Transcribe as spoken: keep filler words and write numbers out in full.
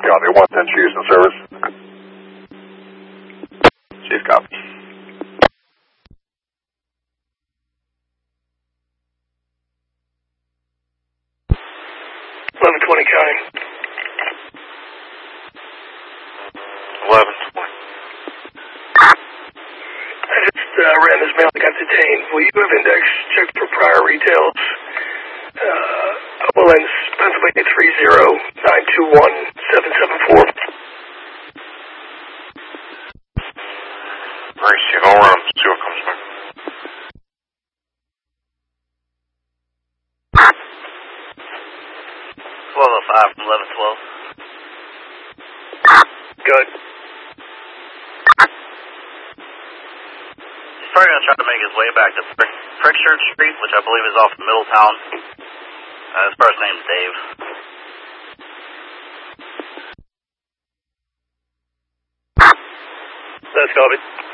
Copy, one ten Chiefs in service. Chief, copy. eleven twenty county. eleven twenty. I just uh, ran this mail that got detained. Will you have index checked for prior retails? Uh, Oberlins, Pennsylvania three zero nine two one seven seven four. Right, Chief, I'll run up to see what comes back. twelve oh five from eleven twelve. Good. He's probably going to try to make his way back to Frick- Frickchurch Street, which I believe is off of Middletown. Uh, his first name's Dave. That's copy.